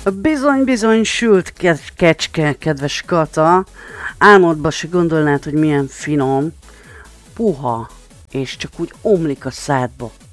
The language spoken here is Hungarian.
Bizony-bizony sült kecske, kedves Kata. Álmodba se gondolnád, hogy milyen finom, puha, és csak úgy omlik a szádba.